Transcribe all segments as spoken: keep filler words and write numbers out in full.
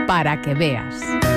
para que veas.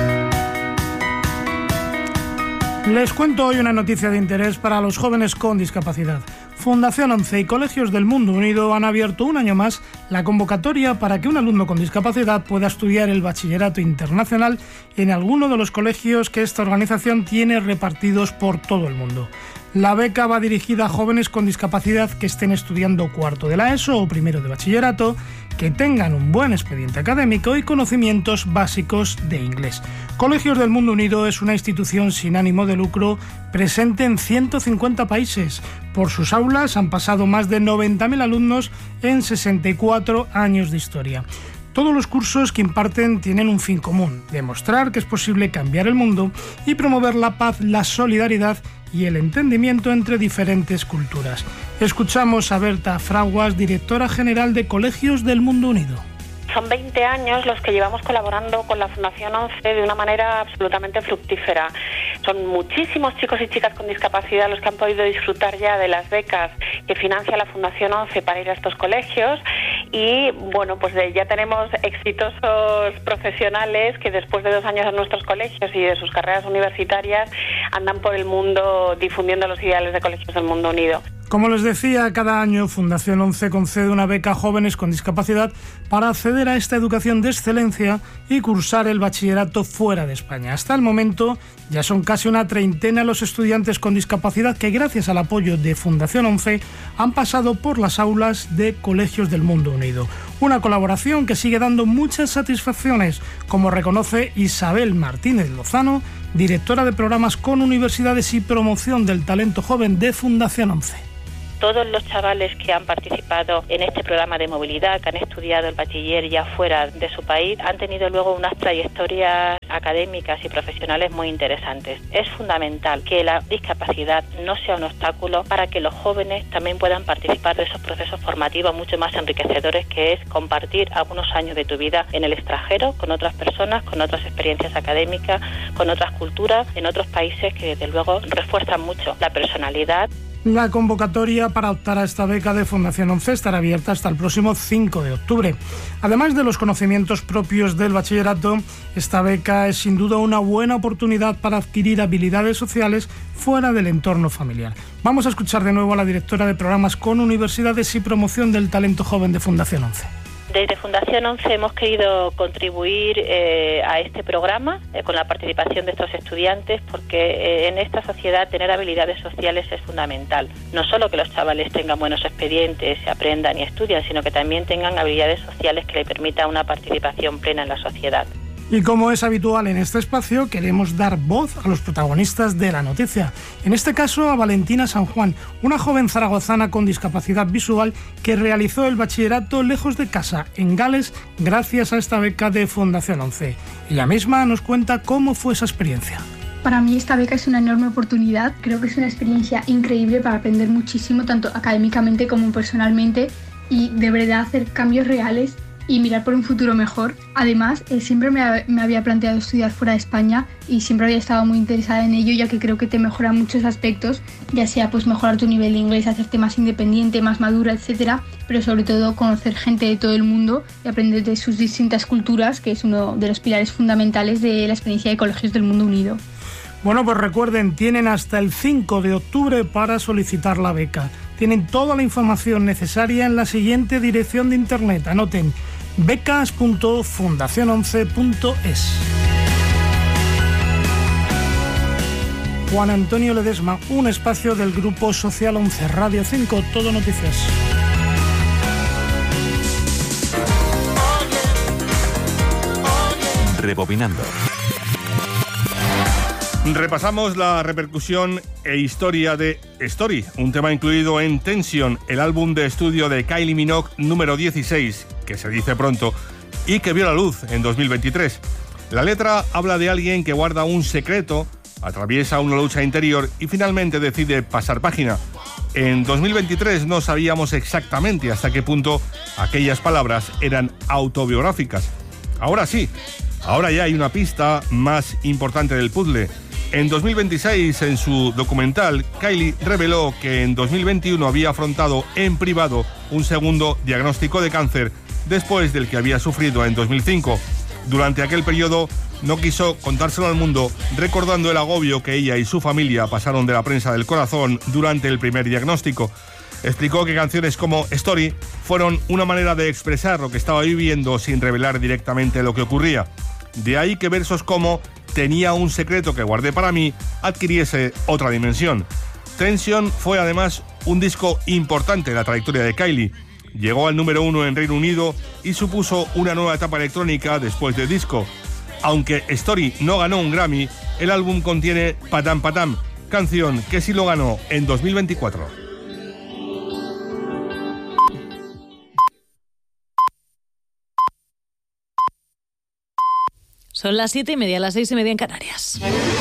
Les cuento hoy una noticia de interés para los jóvenes con discapacidad. Fundación once y Colegios del Mundo Unido han abierto un año más la convocatoria para que un alumno con discapacidad pueda estudiar el bachillerato internacional en alguno de los colegios que esta organización tiene repartidos por todo el mundo. La beca va dirigida a jóvenes con discapacidad que estén estudiando cuarto de la ESO o primero de bachillerato, que tengan un buen expediente académico y conocimientos básicos de inglés. Colegios del Mundo Unido es una institución sin ánimo de lucro presente en ciento cincuenta países. Por sus aulas han pasado más de noventa mil alumnos en sesenta y cuatro años de historia. Todos los cursos que imparten tienen un fin común: demostrar que es posible cambiar el mundo y promover la paz, la solidaridad y el entendimiento entre diferentes culturas. Escuchamos a Berta Fraguas, directora general de Colegios del Mundo Unido. Son veinte años los que llevamos colaborando con la Fundación once de una manera absolutamente fructífera. Son muchísimos chicos y chicas con discapacidad los que han podido disfrutar ya de las becas que financia la Fundación once para ir a estos colegios y, bueno, pues de, ya tenemos exitosos profesionales que después de dos años en nuestros colegios y de sus carreras universitarias andan por el mundo difundiendo los ideales de Colegios del Mundo Unido. Como les decía, cada año Fundación once concede una beca a jóvenes con discapacidad para acceder a esta educación de excelencia y cursar el bachillerato fuera de España. Hasta el momento ya son casi una treintena los estudiantes con discapacidad que, gracias al apoyo de Fundación once, han pasado por las aulas de Colegios del Mundo Unido. Una colaboración que sigue dando muchas satisfacciones, como reconoce Isabel Martínez Lozano, directora de programas con universidades y promoción del talento joven de Fundación once. Todos los chavales que han participado en este programa de movilidad, que han estudiado el bachiller ya fuera de su país, han tenido luego unas trayectorias académicas y profesionales muy interesantes. Es fundamental que la discapacidad no sea un obstáculo para que los jóvenes también puedan participar de esos procesos formativos mucho más enriquecedores, que es compartir algunos años de tu vida en el extranjero con otras personas, con otras experiencias académicas, con otras culturas, en otros países que desde luego refuerzan mucho la personalidad. La convocatoria para optar a esta beca de Fundación once estará abierta hasta el próximo cinco de octubre. Además de los conocimientos propios del bachillerato, esta beca es sin duda una buena oportunidad para adquirir habilidades sociales fuera del entorno familiar. Vamos a escuchar de nuevo a la directora de programas con universidades y promoción del talento joven de Fundación once. Desde Fundación once hemos querido contribuir eh, a este programa eh, con la participación de estos estudiantes, porque eh, en esta sociedad tener habilidades sociales es fundamental. No solo que los chavales tengan buenos expedientes, se aprendan y estudian, sino que también tengan habilidades sociales que les permitan una participación plena en la sociedad. Y como es habitual en este espacio, queremos dar voz a los protagonistas de la noticia. En este caso, a Valentina San Juan, una joven zaragozana con discapacidad visual que realizó el bachillerato lejos de casa, en Gales, gracias a esta beca de Fundación once. Ella misma nos cuenta cómo fue esa experiencia. Para mí esta beca es una enorme oportunidad. Creo que es una experiencia increíble para aprender muchísimo, tanto académicamente como personalmente, y de verdad hacer cambios reales y mirar por un futuro mejor. Además, eh, siempre me, ha, me había planteado estudiar fuera de España y siempre había estado muy interesada en ello, ya que creo que te mejora muchos aspectos, ya sea pues mejorar tu nivel de inglés, hacerte más independiente, más madura, etcétera, pero sobre todo conocer gente de todo el mundo y aprender de sus distintas culturas, que es uno de los pilares fundamentales de la experiencia de Colegios del Mundo Unido. Bueno, pues recuerden, tienen hasta el cinco de octubre para solicitar la beca. Tienen toda la información necesaria en la siguiente dirección de internet. Anoten: becas punto fundación once punto es. Juan Antonio Ledesma, un espacio del Grupo Social once, Radio cinco, Todo Noticias. Rebobinando. Repasamos la repercusión e historia de Story, un tema incluido en Tension, el álbum de estudio de Kylie Minogue número dieciséis, que se dice pronto, y que vio la luz en dos mil veintitrés. La letra habla de alguien que guarda un secreto, atraviesa una lucha interior y finalmente decide pasar página. En dos mil veintitrés no sabíamos exactamente hasta qué punto aquellas palabras eran autobiográficas. Ahora sí, ahora ya hay una pista más importante del puzzle. En dos mil veintiséis, en su documental, Kylie reveló que en dos mil veintiuno había afrontado en privado un segundo diagnóstico de cáncer después del que había sufrido en dos mil cinco. Durante aquel periodo no quiso contárselo al mundo, recordando el agobio que ella y su familia pasaron de la prensa del corazón durante el primer diagnóstico. Explicó que canciones como Story fueron una manera de expresar lo que estaba viviendo sin revelar directamente lo que ocurría. De ahí que versos como Tenía un secreto que guardé para mí adquiriese otra dimensión. Tension fue además un disco importante en la trayectoria de Kylie. Llegó al número uno en Reino Unido y supuso una nueva etapa electrónica después del disco. Aunque Story no ganó un Grammy, el álbum contiene Patam Patam, canción que sí lo ganó en dos mil veinticuatro. Son las siete y media, las seis y media en Canarias.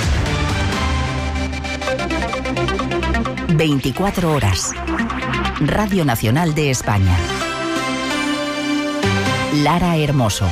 veinticuatro horas. Radio Nacional de España. Lara Hermoso.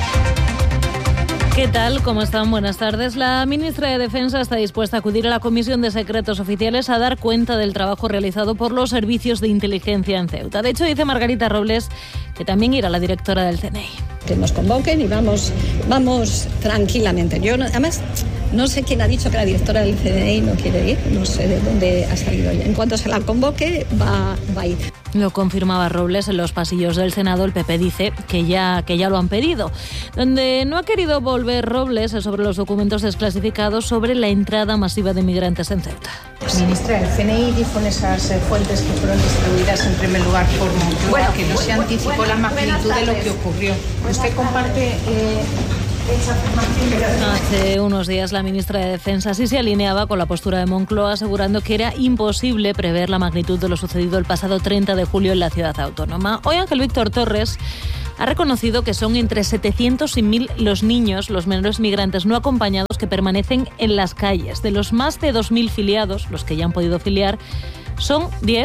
¿Qué tal? ¿Cómo están? Buenas tardes. La ministra de Defensa está dispuesta a acudir a la Comisión de Secretos Oficiales a dar cuenta del trabajo realizado por los servicios de inteligencia en Ceuta. De hecho, dice Margarita Robles que también irá la directora del C N I. Que nos convoquen y vamos, vamos tranquilamente. Yo no, además no sé quién ha dicho que la directora del C N I no quiere ir, no sé de dónde ha salido ella. En cuanto se la convoque, va, va a ir. Lo confirmaba Robles en los pasillos del Senado. El P P dice que ya, que ya lo han pedido. Donde no ha querido volver Robles es sobre los documentos desclasificados sobre la entrada masiva de migrantes en Ceuta. Ministra, el C N I dijo en esas eh, fuentes que fueron distribuidas en primer lugar por Moncloa bueno, que no se anticipó bueno, la magnitud de lo que ocurrió. ¿Usted comparte eh, esa afirmación? Hace unos días la ministra de Defensa sí se alineaba con la postura de Moncloa, asegurando que era imposible prever la magnitud de lo sucedido el pasado treinta de julio en la ciudad autónoma. Hoy Ángel Víctor Torres ha reconocido que son entre setecientos y mil los niños, los menores migrantes no acompañados que permanecen en las calles. De los más de dos mil filiados, los que ya han podido filiar, son diez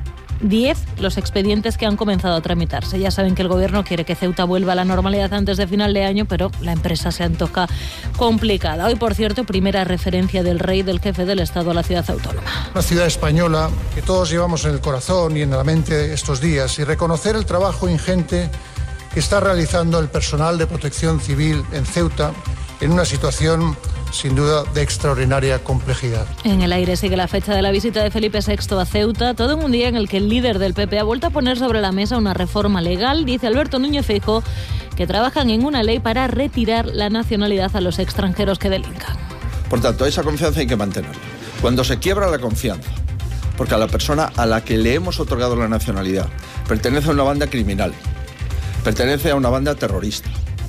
los expedientes que han comenzado a tramitarse. Ya saben que el gobierno quiere que Ceuta vuelva a la normalidad antes de final de año, pero la empresa se antoja complicada. Hoy, por cierto, primera referencia del rey, del jefe del Estado a la ciudad autónoma. Una ciudad española que todos llevamos en el corazón y en la mente estos días, y reconocer el trabajo ingente que está realizando el personal de protección civil en Ceuta en una situación sin duda de extraordinaria complejidad. En el aire sigue la fecha de la visita de Felipe sexto a Ceuta, todo en un día en el que el líder del P P ha vuelto a poner sobre la mesa una reforma legal. Dice Alberto Núñez Feijóo que trabajan en una ley para retirar la nacionalidad a los extranjeros que delincan. Por tanto, esa confianza hay que mantenerla. Cuando se quiebra la confianza, porque a la persona a la que le hemos otorgado la nacionalidad pertenece a una banda criminal, pertenece a una banda terrorista,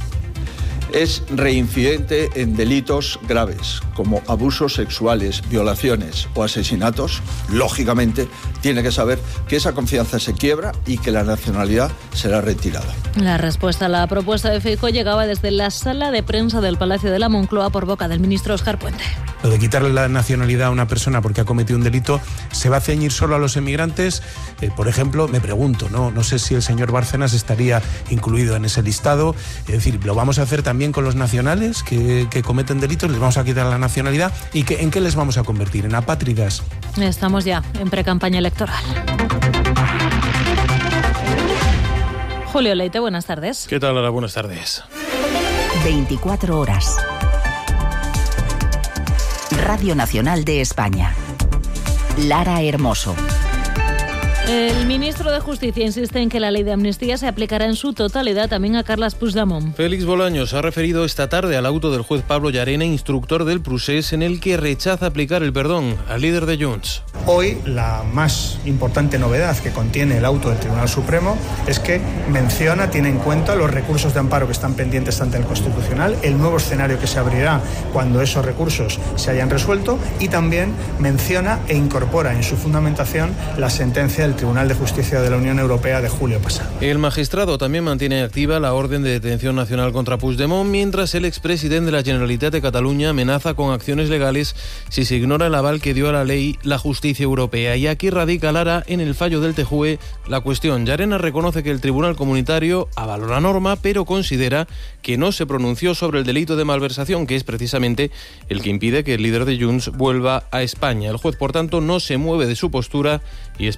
es reincidente en delitos graves como abusos sexuales, violaciones o asesinatos, lógicamente tiene que saber que esa confianza se quiebra y que la nacionalidad será retirada. La respuesta a la propuesta de Feijóo llegaba desde la sala de prensa del Palacio de la Moncloa por boca del ministro Óscar Puente. Lo de quitarle la nacionalidad a una persona porque ha cometido un delito, ¿se va a ceñir solo a los emigrantes? Eh, por ejemplo, me pregunto, ¿no? no sé si el señor Bárcenas estaría incluido en ese listado. Es decir, ¿lo vamos a hacer también con los nacionales que, que cometen delitos? ¿Les vamos a quitar la nacionalidad? ¿Y que, en qué les vamos a convertir? ¿En apátridas? Estamos ya en precampaña electoral. Julio Leite, buenas tardes. ¿Qué tal, Lara? Buenas tardes. veinticuatro horas. Radio Nacional de España. Lara Hermoso. El ministro de Justicia insiste en que la ley de amnistía se aplicará en su totalidad también a Carles Puigdemont. Félix Bolaños ha referido esta tarde al auto del juez Pablo Llarena, instructor del procés, en el que rechaza aplicar el perdón al líder de Junts. Hoy la más importante novedad que contiene el auto del Tribunal Supremo es que menciona, tiene en cuenta los recursos de amparo que están pendientes ante el Constitucional, el nuevo escenario que se abrirá cuando esos recursos se hayan resuelto, y también menciona e incorpora en su fundamentación la sentencia del Tribunal de Justicia de la Unión Europea de julio pasado. El magistrado también mantiene activa la orden de detención nacional contra Puigdemont, mientras el expresidente de la Generalitat de Cataluña amenaza con acciones legales si se ignora el aval que dio a la ley la justicia europea. Y aquí radica, Lara, en el fallo del T J U E, la cuestión. Llarena reconoce que el Tribunal Comunitario avaló la norma, pero considera que no se pronunció sobre el delito de malversación, que es precisamente el que impide que el líder de Junts vuelva a España. El juez, por tanto, no se mueve de su postura y esperará a que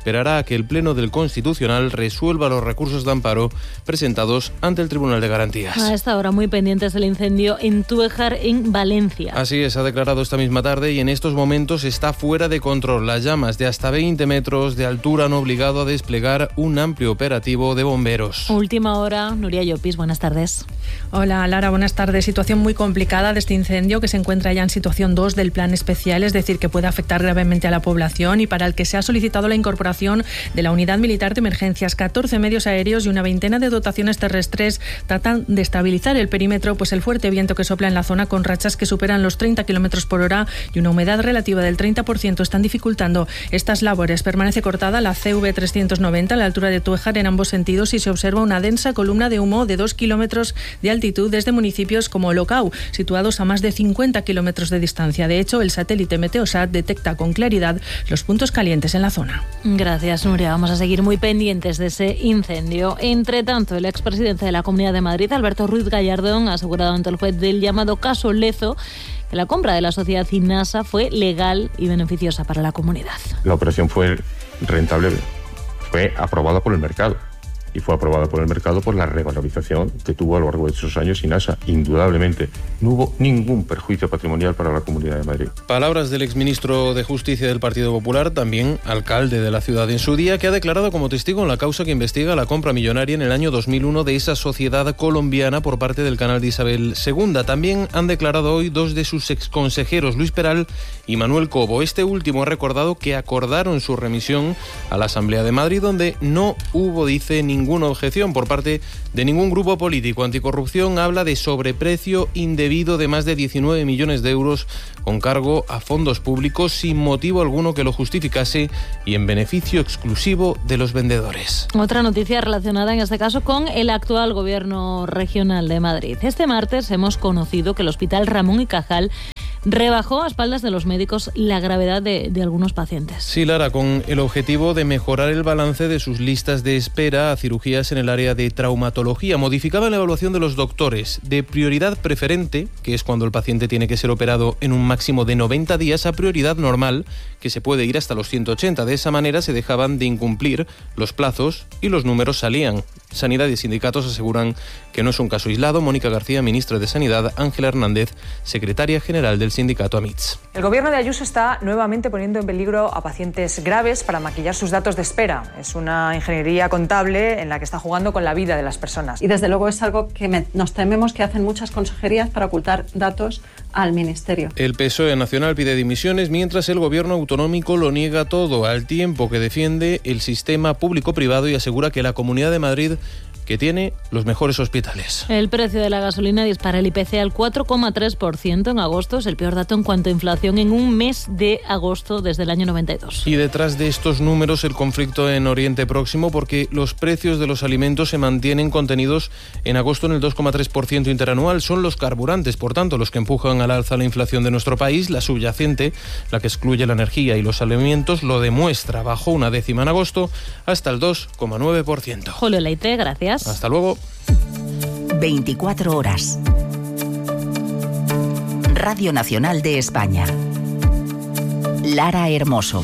que el Pleno del Constitucional resuelva los recursos de amparo presentados ante el Tribunal de Garantías. A esta hora muy pendientes del incendio en Túejar, en Valencia. Así es, ha declarado esta misma tarde y en estos momentos está fuera de control. Las llamas de hasta veinte metros de altura han obligado a desplegar un amplio operativo de bomberos. Última hora, Nuria Llopis, buenas tardes. Hola Lara, buenas tardes. Situación muy complicada de este incendio que se encuentra ya en situación dos del plan especial, es decir, que puede afectar gravemente a la población y para el que se ha solicitado la incorporación de la Unidad Militar de Emergencias. catorce medios aéreos y una veintena de dotaciones terrestres tratan de estabilizar el perímetro, pues el fuerte viento que sopla en la zona con rachas que superan los treinta kilómetros por hora y una humedad relativa del treinta por ciento están dificultando estas labores. Permanece cortada la C V trescientos noventa a la altura de Túejar en ambos sentidos y se observa una densa columna de humo de dos kilómetros de altitud desde municipios como Locau, situados a más de cincuenta kilómetros de distancia. De hecho, el satélite Meteosat detecta con claridad los puntos calientes en la zona. Gracias, Nuria. Vamos a seguir muy pendientes de ese incendio. Entre tanto, el expresidente de la Comunidad de Madrid, Alberto Ruiz Gallardón, ha asegurado ante el juez del llamado caso Lezo que la compra de la sociedad Inasa fue legal y beneficiosa para la comunidad. La operación fue rentable, fue aprobada por el mercado. Y fue aprobada por el mercado por la revalorización que tuvo a lo largo de esos años Inasa. Indudablemente, no hubo ningún perjuicio patrimonial para la Comunidad de Madrid. Palabras del exministro de Justicia del Partido Popular, también alcalde de la ciudad en su día, que ha declarado como testigo en la causa que investiga la compra millonaria en el año dos mil uno de esa sociedad colombiana por parte del canal de Isabel segunda. También han declarado hoy dos de sus exconsejeros, Luis Peral y Manuel Cobo. Este último ha recordado que acordaron su remisión a la Asamblea de Madrid, donde no hubo, dice, ninguna objeción por parte de ningún grupo político. Anticorrupción habla de sobreprecio indebido de más de diecinueve millones de euros con cargo a fondos públicos sin motivo alguno que lo justificase y en beneficio exclusivo de los vendedores. Otra noticia relacionada en este caso con el actual gobierno regional de Madrid. Este martes hemos conocido que el Hospital Ramón y Cajal rebajó a espaldas de los médicos la gravedad de, de algunos pacientes. Sí, Lara, con el objetivo de mejorar el balance de sus listas de espera a cirugías en el área de traumatología. Modificaba la evaluación de los doctores de prioridad preferente, que es cuando el paciente tiene que ser operado en un máximo de noventa días, a prioridad normal, que se puede ir hasta los ciento ochenta. De esa manera se dejaban de incumplir los plazos y los números salían. Sanidad y sindicatos aseguran que no es un caso aislado. Mónica García, ministra de Sanidad, Ángela Hernández, secretaria general del sindicato AMITS. El gobierno de Ayuso está nuevamente poniendo en peligro a pacientes graves para maquillar sus datos de espera. Es una ingeniería contable en la que está jugando con la vida de las personas. Y desde luego es algo que me, nos tememos que hacen muchas consejerías para ocultar datos al Ministerio. El P S O E nacional pide dimisiones mientras el gobierno autonómico lo niega todo, al tiempo que defiende el sistema público-privado y asegura que la Comunidad de Madrid que tiene los mejores hospitales. El precio de la gasolina dispara el I P C al cuatro coma tres por ciento en agosto. Es el peor dato en cuanto a inflación en un mes de agosto desde el año noventa y dos. Y detrás de estos números el conflicto en Oriente Próximo, porque los precios de los alimentos se mantienen contenidos en agosto en el dos coma tres por ciento interanual. Son los carburantes, por tanto, los que empujan al alza la inflación de nuestro país. La subyacente, la que excluye la energía y los alimentos, lo demuestra. Bajó una décima en agosto hasta el dos coma nueve por ciento. Julio Leite, gracias. Hasta luego. veinticuatro horas. Radio Nacional de España. Lara Hermoso.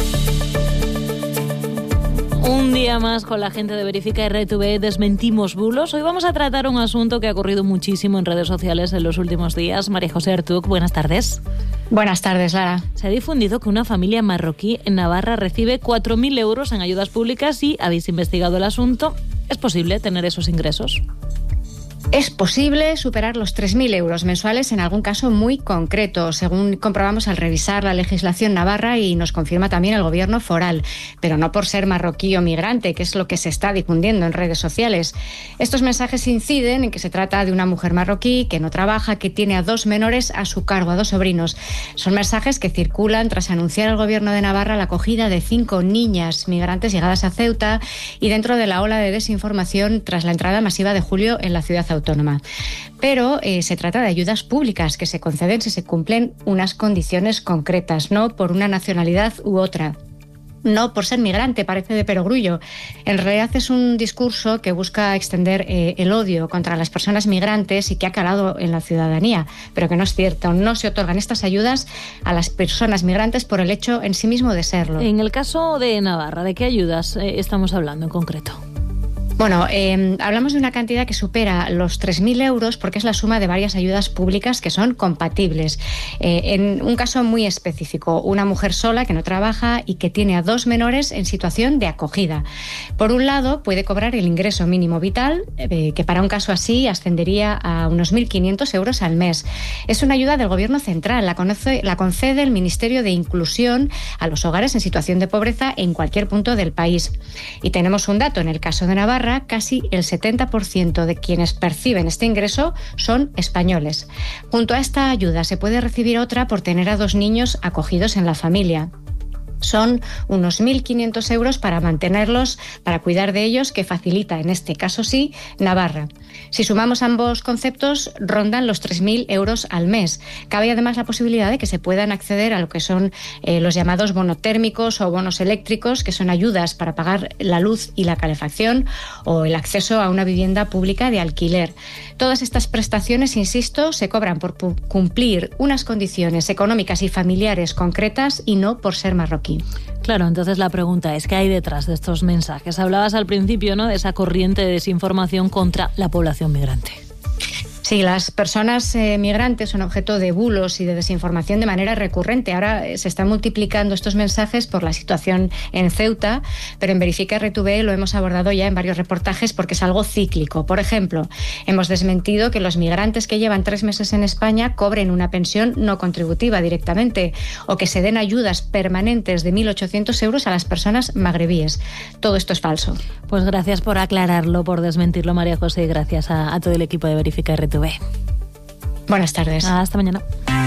Un día más con la gente de Verifica R T V desmentimos bulos. Hoy vamos a tratar un asunto que ha ocurrido muchísimo en redes sociales en los últimos días. María José Artuc, buenas tardes. Buenas tardes, Lara. Se ha difundido que una familia marroquí en Navarra recibe cuatro mil euros en ayudas públicas y habéis investigado el asunto. ¿Es posible tener esos ingresos? Es posible superar los tres mil euros mensuales en algún caso muy concreto, según comprobamos al revisar la legislación navarra y nos confirma también el gobierno foral, pero no por ser marroquí o migrante, que es lo que se está difundiendo en redes sociales. Estos mensajes inciden en que se trata de una mujer marroquí que no trabaja, que tiene a dos menores a su cargo, a dos sobrinos. Son mensajes que circulan tras anunciar al gobierno de Navarra la acogida de cinco niñas migrantes llegadas a Ceuta y dentro de la ola de desinformación tras la entrada masiva de julio en la ciudad autónoma. autónoma. Pero eh, se trata de ayudas públicas que se conceden si se cumplen unas condiciones concretas, no por una nacionalidad u otra. no por ser migrante, parece de perogrullo. En realidad es un discurso que busca extender eh, el odio contra las personas migrantes y que ha calado en la ciudadanía, pero que no es cierto. No se otorgan estas ayudas a las personas migrantes por el hecho en sí mismo de serlo. En el caso de Navarra, ¿de qué ayudas eh, estamos hablando en concreto? Bueno, eh, hablamos de una cantidad que supera los tres mil euros porque es la suma de varias ayudas públicas que son compatibles. Eh, en un caso muy específico, una mujer sola que no trabaja y que tiene a dos menores en situación de acogida. Por un lado, puede cobrar el ingreso mínimo vital, eh, que para un caso así ascendería a unos mil quinientos euros al mes. Es una ayuda del Gobierno central, la, conoce, la concede el Ministerio de Inclusión a los hogares en situación de pobreza en cualquier punto del país. Y tenemos un dato, en el caso de Navarra, casi el setenta por ciento de quienes perciben este ingreso son españoles. Junto a esta ayuda se puede recibir otra por tener a dos niños acogidos en la familia. Son unos mil quinientos euros para mantenerlos, para cuidar de ellos, que facilita, en este caso sí, Navarra. Si sumamos ambos conceptos, rondan los tres mil euros al mes. Cabe además la posibilidad de que se puedan acceder a lo que son eh, los llamados bonotérmicos o bonos eléctricos, que son ayudas para pagar la luz y la calefacción, o el acceso a una vivienda pública de alquiler. Todas estas prestaciones, insisto, se cobran por cumplir unas condiciones económicas y familiares concretas y no por ser marroquí. Claro, entonces la pregunta es, ¿qué hay detrás de estos mensajes? Hablabas al principio, ¿no?, de esa corriente de desinformación contra la población migrante. Sí, las personas eh, migrantes son objeto de bulos y de desinformación de manera recurrente. Ahora eh, se están multiplicando estos mensajes por la situación en Ceuta, pero en Verifica R T V lo hemos abordado ya en varios reportajes porque es algo cíclico. Por ejemplo, hemos desmentido que los migrantes que llevan tres meses en España cobren una pensión no contributiva directamente o que se den ayudas permanentes de mil ochocientos euros a las personas magrebíes. Todo esto es falso. Pues gracias por aclararlo, por desmentirlo, María José, y gracias a, a todo el equipo de Verifica R T V. Buenas tardes. Hasta mañana.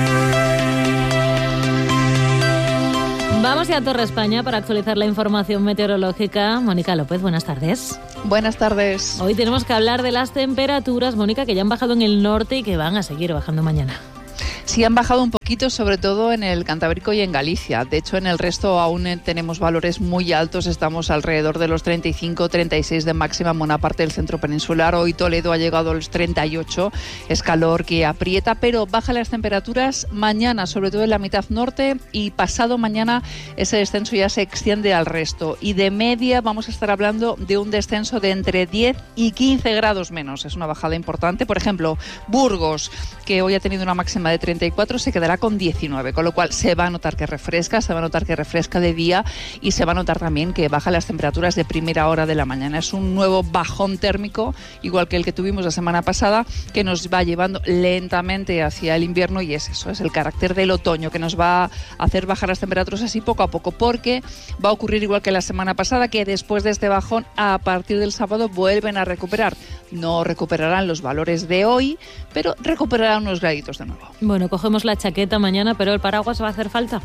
Vamos ya a Torre España para actualizar la información meteorológica. Mónica López, buenas tardes. Buenas tardes. Hoy tenemos que hablar de las temperaturas, Mónica, que ya han bajado en el norte y que van a seguir bajando mañana. Sí, han bajado un poquito, sobre todo en el Cantábrico y en Galicia. De hecho, en el resto aún tenemos valores muy altos. Estamos alrededor de los treinta y cinco, treinta y seis de máxima en buena parte del centro peninsular. Hoy Toledo ha llegado a los treinta y ocho. Es calor que aprieta, pero bajan las temperaturas mañana, sobre todo en la mitad norte, y pasado mañana ese descenso ya se extiende al resto. Y de media vamos a estar hablando de un descenso de entre diez y quince grados menos. Es una bajada importante. Por ejemplo, Burgos, que hoy ha tenido una máxima de treinta y cuatro, se quedará con diecinueve, con lo cual se va a notar que refresca, se va a notar que refresca de día y se va a notar también que bajan las temperaturas de primera hora de la mañana. Es un nuevo bajón térmico, igual que el que tuvimos la semana pasada, que nos va llevando lentamente hacia el invierno, y es eso, es el carácter del otoño que nos va a hacer bajar las temperaturas así poco a poco, porque va a ocurrir igual que la semana pasada, que después de este bajón, a partir del sábado vuelven a recuperar. No recuperarán los valores de hoy, pero recuperarán unos graditos de nuevo. Bueno, cogemos la chaqueta mañana, pero el paraguas va a hacer falta.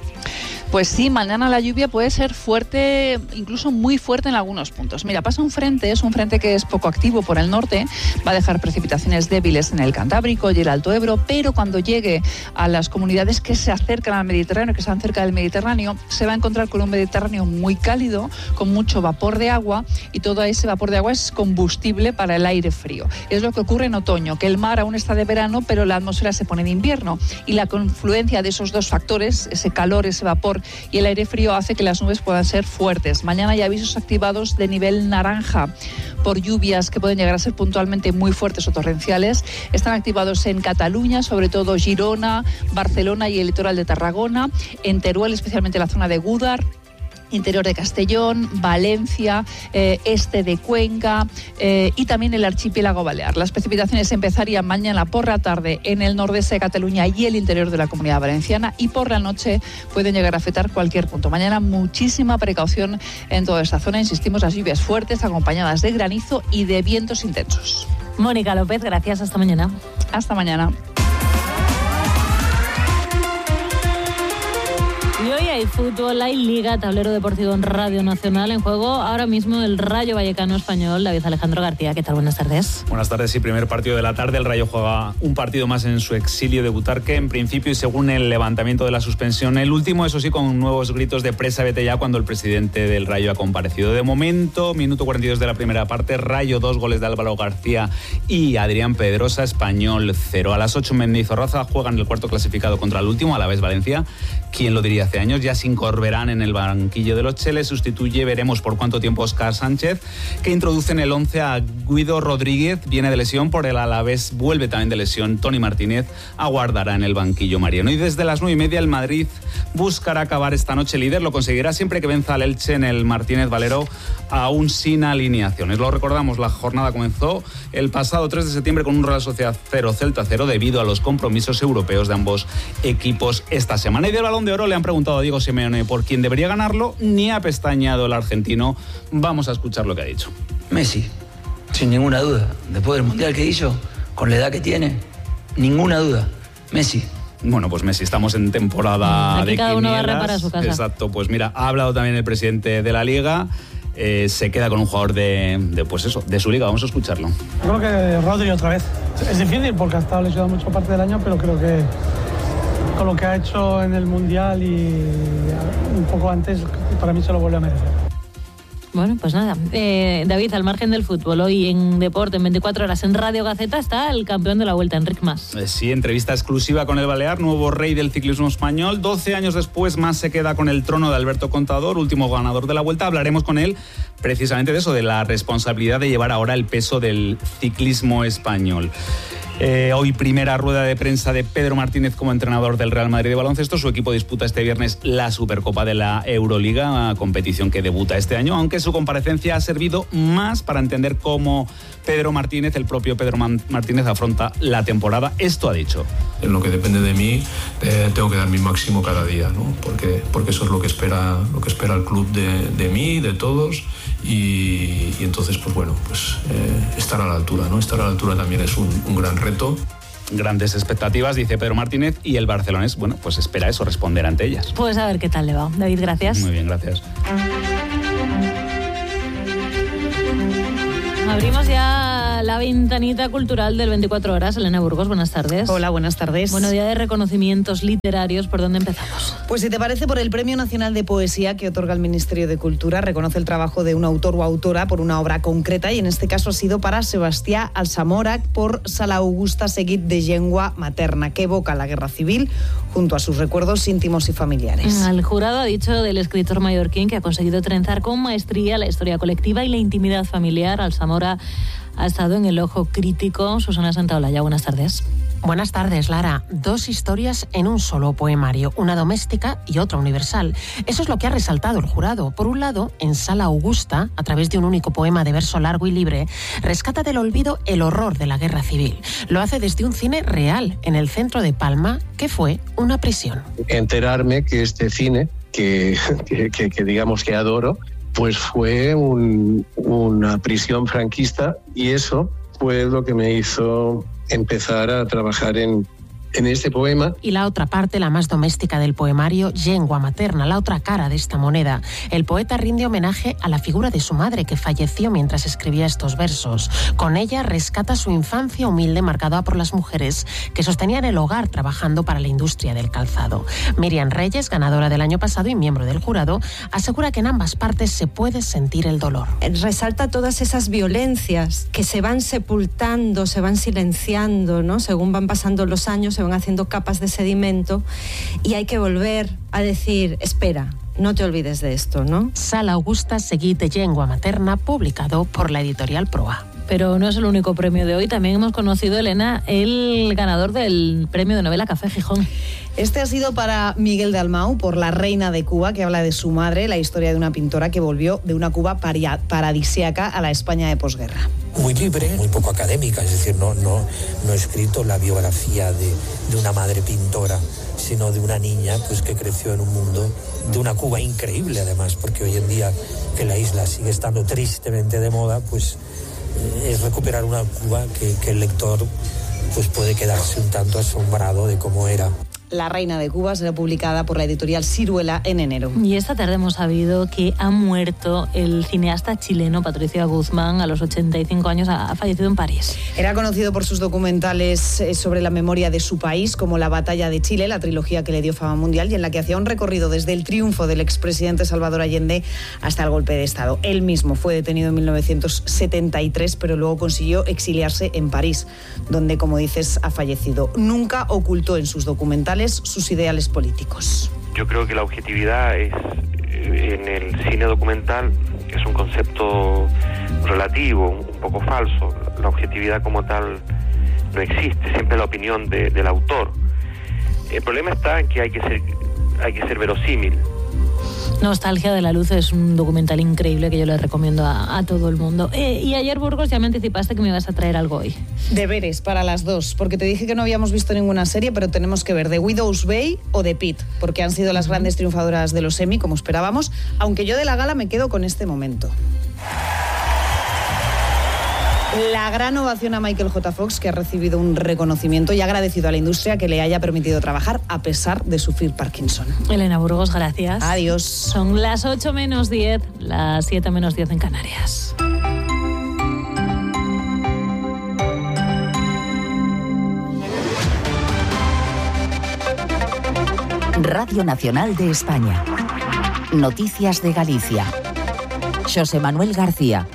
Pues sí, mañana la lluvia puede ser fuerte, incluso muy fuerte en algunos puntos. Mira, pasa un frente, es un frente que es poco activo por el norte, va a dejar precipitaciones débiles en el Cantábrico y el Alto Ebro, pero cuando llegue a las comunidades que se acercan al Mediterráneo, que están cerca del Mediterráneo, se va a encontrar con un Mediterráneo muy cálido, con mucho vapor de agua, y todo ese vapor de agua es combustible para el aire frío. Es lo que ocurre en otoño, que el mar aún está de verano, pero la atmósfera se pone de invierno, y la confluencia de esos dos factores, ese calor, ese vapor y el aire frío, hace que las nubes puedan ser fuertes. Mañana hay avisos activados de nivel naranja por lluvias que pueden llegar a ser puntualmente muy fuertes o torrenciales. Están activados en Cataluña, sobre todo Girona, Barcelona y el litoral de Tarragona, en Teruel, especialmente la zona de Gúdar, interior de Castellón, Valencia, eh, este de Cuenca eh, y también el archipiélago balear. Las precipitaciones empezarían mañana por la tarde en el nordeste de Cataluña y el interior de la Comunidad Valenciana, y por la noche pueden llegar a afectar cualquier punto. Mañana muchísima precaución en toda esta zona. Insistimos, las lluvias fuertes acompañadas de granizo y de vientos intensos. Mónica López, gracias. Hasta mañana. Hasta mañana. Y hoy hay fútbol, hay Liga, tablero deportivo en Radio Nacional. En juego ahora mismo el Rayo Vallecano español. David Alejandro García, ¿qué tal? Buenas tardes. Buenas tardes, sí, primer partido de la tarde. El Rayo juega un partido más en su exilio de Butarque. En principio y según el levantamiento de la suspensión, el último, eso sí, con nuevos gritos de presa vete ya cuando el presidente del Rayo ha comparecido. De momento, minuto cuarenta y dos de la primera parte, Rayo dos, goles de Álvaro García y Adrián Pedrosa, Español cero. A las ocho en Mendizorroza juegan el cuarto clasificado contra el último, Alavés Valencia. ¿Quién lo diría hace años? Ya sin Corberán en el banquillo de los Cheles, sustituye, veremos por cuánto tiempo, Óscar Sánchez, que introduce en el once a Guido Rodríguez, viene de lesión, por el Alavés vuelve también de lesión Tony Martínez, aguardará en el banquillo Mariano. Y desde las nueve y media el Madrid buscará acabar esta noche líder, lo conseguirá siempre que venza al Elche en el Martínez Valero, aún sin alineaciones. Lo recordamos, la jornada comenzó el pasado tres de septiembre con un Real Sociedad cero, Celta cero, debido a los compromisos europeos de ambos equipos esta semana. Y del Balón de Oro le han preguntado a Diego Simeone por quién debería ganarlo, ni ha pestañeado el argentino. Vamos a escuchar lo que ha dicho. Messi, sin ninguna duda. Después del Mundial que hizo, con la edad que tiene, ninguna duda. Messi. Bueno, pues Messi, estamos en temporada Aquí de cada uno va a quinielas. reparar su casa. Exacto, pues mira, ha hablado también el presidente de la Liga. Eh, se queda con un jugador de, de, pues eso, de su liga. Vamos a escucharlo. Creo que Rodri otra vez. Es difícil porque ha estado lesionado mucha parte del año, pero creo que con lo que ha hecho en el Mundial y un poco antes, para mí se lo vuelve a merecer. Bueno, pues nada. Eh, David, al margen del fútbol, hoy en Deporte, en veinticuatro horas, en Radio Gaceta, está el campeón de la Vuelta, Enric Mas. Eh, sí, entrevista exclusiva con el Balear, nuevo rey del ciclismo español. doce años después, Mas se queda con el trono de Alberto Contador, último ganador de la Vuelta. Hablaremos con él precisamente de eso, de la responsabilidad de llevar ahora el peso del ciclismo español. Eh, hoy primera rueda de prensa de Pedro Martínez como entrenador del Real Madrid de baloncesto. Su equipo disputa este viernes la Supercopa de la Euroliga, competición que debuta este año, aunque su comparecencia ha servido más para entender cómo Pedro Martínez, el propio Pedro Martínez, afronta la temporada. Esto ha dicho. En lo que depende de mí, eh, tengo que dar mi máximo cada día, ¿no? Porque, porque eso es lo que espera, lo que espera el club de, de mí, de todos, y, y entonces, pues bueno, pues eh, estar a la altura, ¿no? Estar a la altura también es un, un gran reto. Grandes expectativas, dice Pedro Martínez, y el barcelonés, bueno, pues espera eso, responder ante ellas. Pues a ver qué tal le va. David, gracias. Muy bien, gracias. Abrimos ya la ventanita cultural del veinticuatro horas. Elena Burgos, buenas tardes. Hola, buenas tardes. Bueno, día de reconocimientos literarios. ¿Por dónde empezamos? Pues si te parece, por el Premio Nacional de Poesía que otorga el Ministerio de Cultura, reconoce el trabajo de un autor o autora por una obra concreta, y en este caso ha sido para Sebastià Alsamora por Sala Augusta Seguit de Llengua Materna, que evoca la guerra civil junto a sus recuerdos íntimos y familiares. El jurado ha dicho del escritor mallorquín que ha conseguido trenzar con maestría la historia colectiva y la intimidad familiar. Alsamora ha estado en el ojo crítico. Susana Santaolalla, buenas tardes. Buenas tardes, Lara. Dos historias en un solo poemario, una doméstica y otra universal. Eso es lo que ha resaltado el jurado. Por un lado, en Sala Augusta, a través de un único poema de verso largo y libre, rescata del olvido el horror de la guerra civil. Lo hace desde un cine real, en el centro de Palma, que fue una prisión. Enterarme que este cine, que, que, que, que digamos que adoro, pues fue un, una prisión franquista, y eso fue lo que me hizo empezar a trabajar en, en este poema. Y la otra parte, la más doméstica del poemario, Llengua Materna, la otra cara de esta moneda. El poeta rinde homenaje a la figura de su madre, que falleció mientras escribía estos versos. Con ella rescata su infancia humilde marcada por las mujeres que sostenían el hogar trabajando para la industria del calzado. Miriam Reyes, ganadora del año pasado y miembro del jurado, asegura que en ambas partes se puede sentir el dolor. Resalta todas esas violencias que se van sepultando, se van silenciando, ¿no? Según van pasando los años, se van haciendo capas de sedimento, y hay que volver a decir, espera, no te olvides de esto, ¿no? Sala Augusta Seguit de Llengua Materna, publicado por la editorial Proa. Pero no es el único premio de hoy. También hemos conocido, Elena, el ganador del premio de novela Café Gijón. Este ha sido para Miguel Dalmau por La Reina de Cuba, que habla de su madre, la historia de una pintora que volvió de una Cuba paradisíaca a la España de posguerra. Muy libre, muy poco académica, es decir, no, no, no he escrito la biografía de, de una madre pintora, sino de una niña pues, que creció en un mundo de una Cuba increíble, además, porque hoy en día que la isla sigue estando tristemente de moda, pues eh, es recuperar una Cuba que, que el lector pues, puede quedarse un tanto asombrado de cómo era. La Reina de Cuba será publicada por la editorial Siruela en enero. Y esta tarde hemos sabido que ha muerto el cineasta chileno Patricio Guzmán a los ochenta y cinco años, ha fallecido en París. Era conocido por sus documentales sobre la memoria de su país, como La Batalla de Chile, la trilogía que le dio fama mundial y en la que hacía un recorrido desde el triunfo del expresidente Salvador Allende hasta el golpe de Estado. Él mismo fue detenido en mil novecientos setenta y tres, pero luego consiguió exiliarse en París, donde, como dices, ha fallecido. Nunca ocultó en sus documentales sus ideales políticos. Yo creo que la objetividad es, en el cine documental, es un concepto relativo, un poco falso. La objetividad como tal no existe, siempre la opinión de, del autor. El problema está en que hay que ser, hay que ser verosímil. Nostalgia de la luz es un documental increíble que yo le recomiendo a, a todo el mundo. Eh, y ayer, Burgos, ya me anticipaste que me ibas a traer algo hoy. Deberes para las dos, porque te dije que no habíamos visto ninguna serie, pero tenemos que ver The Widow's Bay o The Pitt, porque han sido las grandes triunfadoras de los Emmy, como esperábamos, aunque yo de la gala me quedo con este momento. La gran ovación a Michael J. Fox, que ha recibido un reconocimiento y ha agradecido a la industria que le haya permitido trabajar a pesar de sufrir Parkinson. Elena Burgos, gracias. Adiós. Son las ocho menos diez, las siete menos diez en Canarias. Radio Nacional de España. Noticias de Galicia. Xosé Manuel García.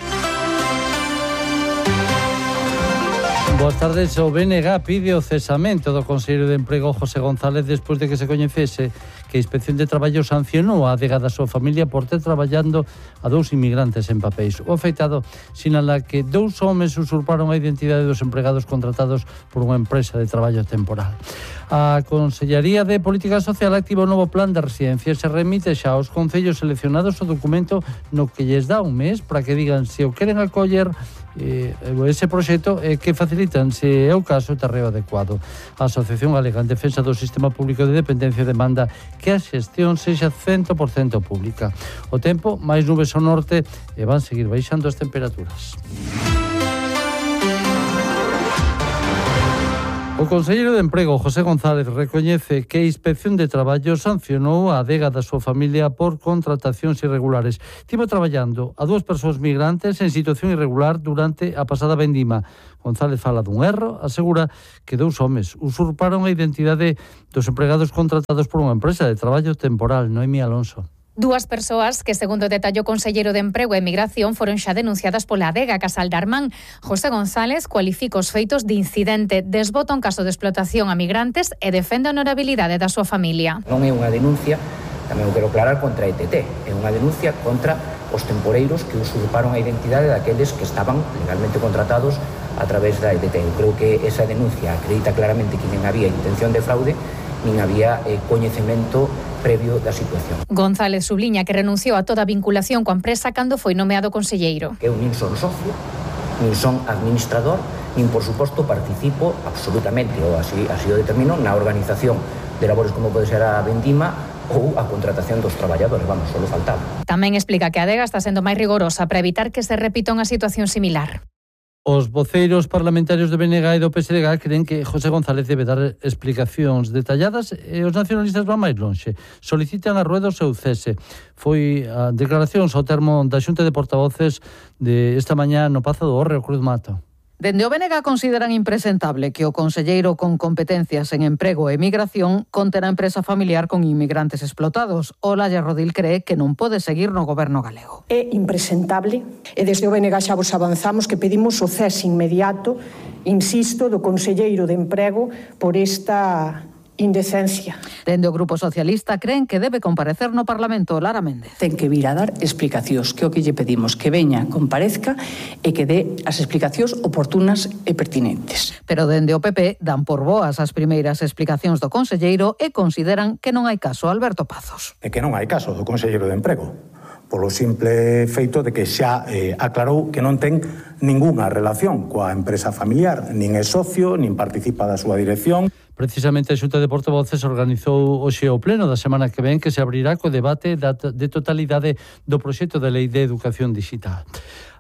Boas tardes. O B N G pide o cesamento do conselleiro de Emprego José González despois de que se coñecese que a Inspección de Traballo sancionou a adega da súa familia por ter traballando a dous inmigrantes en papéis. O afectado sinala que dous homes usurparon a identidade dos empregados contratados por unha empresa de traballo temporal. A Consellería de Política Social activa o novo plan de residencias e remite xa aos concellos seleccionados o documento no que lles dá un mes para que digan se o queren acoller eh, ese proxecto eh, que facilitan, se é o caso, o terreo adecuado. A Asociación Galega en Defensa do Sistema Público de Dependencia demanda que a xestión sexa cen por cento pública. O tempo, máis nubes ao norte e van seguir baixando as temperaturas. O conselleiro de Emprego, José González, recoñece que a Inspección de Traballo sancionou a adega da súa familia por contratacións irregulares. Tivo traballando a dúas persoas migrantes en situación irregular durante a pasada vendima. González fala dun erro, asegura que dous homes usurparon a identidade dos empregados contratados por unha empresa de traballo temporal. Noemi Alonso. Dúas persoas que, segundo detallou o conselleiro de Emprego e Migración, foron xa denunciadas pola adega Casal de Armán. José González cualifica os feitos de incidente, desbota un caso de explotación a migrantes e defende a honorabilidade da súa familia. Non é unha denuncia, tamén o quero aclarar, contra a E T T, é unha denuncia contra os temporeiros que usurparon a identidade daqueles que estaban legalmente contratados a través da E T T. Eu creo que esa denuncia acredita claramente que non había intención de fraude, nin había eh, coñecemento previo da situación. González subliña que renunciou a toda vinculación coa empresa cando foi nomeado conselleiro. Eu nin son socio, nin son administrador, nin por suposto participo absolutamente, ou así, así o determino, na organización de labores como pode ser a vendima ou a contratación dos traballadores, vamos, solo faltaba. Tamén explica que a adega está sendo máis rigorosa para evitar que se repita unha situación similar. Os voceiros parlamentarios de B N G e do P S D G creen que José González debe dar explicacións detalladas e os nacionalistas van máis lonxe. Solicitan a Rueda o seu cese. Foi a declaracións ao termo da Xunta de Portavoces de esta mañá no Pazo do Hórreo, Cruz Mato. Dende o B N G consideran impresentable que o conselleiro con competencias en emprego e migración conte na empresa familiar con inmigrantes explotados. Olaya Rodil cree que non pode seguir no goberno galego. É impresentable e desde o B N G xa vos avanzamos que pedimos o cese inmediato, insisto, do conselleiro de emprego por esta indecencia. Dende o Grupo Socialista creen que debe comparecer no Parlamento Lara Méndez. Ten que vir a dar explicacións, que o que lle pedimos que veña, comparezca e que dé as explicacións oportunas e pertinentes. Pero dende o P P dan por boas as primeiras explicacións do conselleiro e consideran que non hai caso a Alberto Pazos. É que non hai caso do conselleiro de Emprego, polo simple feito de que xa eh, aclarou que non ten ningunha relación coa empresa familiar, nin é socio, nin participa da súa dirección. Precisamente a Xunta de Portavoces organizou hoxe o pleno da semana que ven que se abrirá co debate de totalidade do proxecto de lei de educación digital.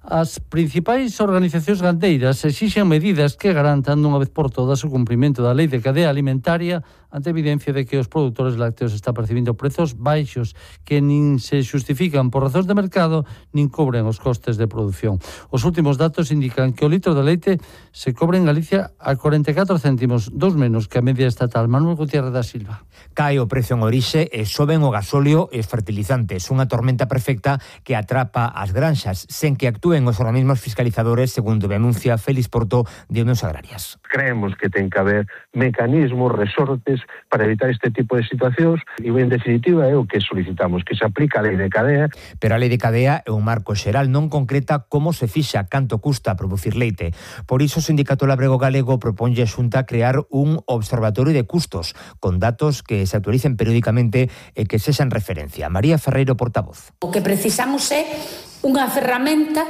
As principais organizacións gandeiras exixen medidas que garantan dunha vez por todas o cumprimento da lei de cadea alimentaria ante a evidencia de que os produtores lácteos están percibindo prezos baixos que nin se xustifican por razóns de mercado nin cobren os costes de produción. Os últimos datos indican que o litro de leite se cobre en Galicia a cuarenta e catro céntimos, dous menos que a media estatal. Manuel Gutiérrez da Silva. Cae o prezo en orixe e soben o gasóleo e os fertilizantes, unha tormenta perfecta que atrapa as granxas sen que actúen os organismos fiscalizadores, segundo denuncia Félix Porto de Unións Agrarias. Creemos que ten que haber mecanismos, resortes para evitar este tipo de situacións e, en definitiva, é o que solicitamos, que se aplica a lei de cadea. Pero a lei de cadea é un marco xeral, non concreta como se fixa, canto custa producir leite. Por iso o Sindicato Labrego Galego proponlle a Xunta crear un observatorio de custos con datos que se actualicen periódicamente e que sexan referencia. María Ferreiro, portavoz. O que precisamos é unha ferramenta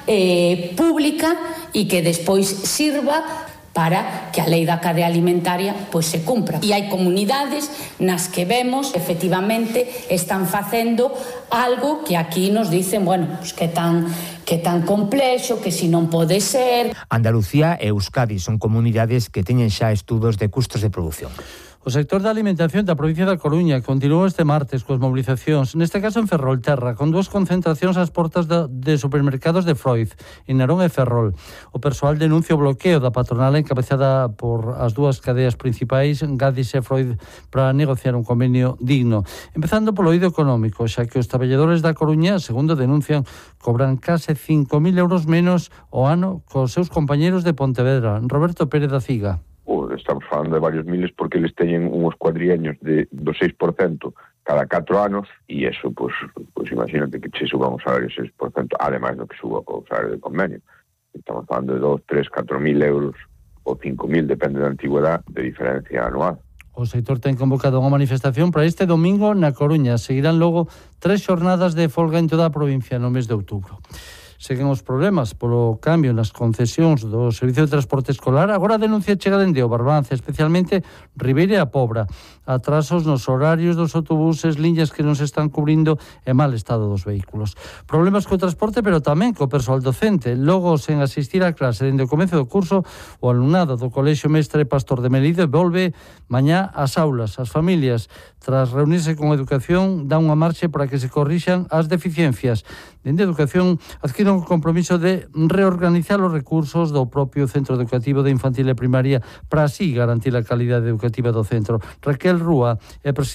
eh, pública e que despois sirva para que a lei da cadea alimentaria pois se cumpra. E hai comunidades nas que vemos, efectivamente, están facendo algo que aquí nos dicen, bueno, pues que tan que tan complexo, que si non pode ser. Andalucía e Euskadi son comunidades que teñen xa estudos de custos de produción. O sector da alimentación da provincia da Coruña continuou este martes coas mobilizacións, neste caso en Ferrolterra, con dúas concentracións ás portas de, de supermercados de Freud, en Narón e Ferrol. O persoal denuncia o bloqueo da patronal encabezada por as dúas cadeas principais, Gadis e Freud, para negociar un convenio digno. Empezando polo eido económico, xa que os traballadores da Coruña, segundo denuncian, cobran case cinco mil euros menos o ano cos seus compañeros de Pontevedra. Roberto Pérez da Ciga. Estamos falando de varios miles porque eles teñen uns cuadriaños de, do seis por cento cada catro anos e eso, pois, pois imagínate que se suba un salario seis por cento, ademais do que suba o salario de convenio. Estamos falando de dos, tres, catro mil euros ou cinco mil, depende da antigüedade, de diferencia anual. O sector ten convocado unha manifestación para este domingo na Coruña. Seguirán logo tres xornadas de folga en toda a provincia no mes de outubro. Seguen os problemas polo cambio nas concesións do Servicio de Transporte Escolar. Agora a denuncia chega dende o Barbanza, especialmente Ribeira e a Pobra. Atrasos nos horarios dos autobuses, liñas que non se están cubrindo e mal estado dos vehículos. Problemas co transporte, pero tamén co persoal docente. Logo, sen asistir á clase dende o comezo do curso, o alumnado do Colexio Mestre Pastor de Melide volve mañá ás aulas. As familias, tras reunirse con Educación, dan unha marche para que se corrixan as deficiencias. Dende Educación adquiren o compromiso de reorganizar os recursos do propio centro educativo de infantil e primaria para así garantir a calidade educativa do centro. Raquel Rúa é presidente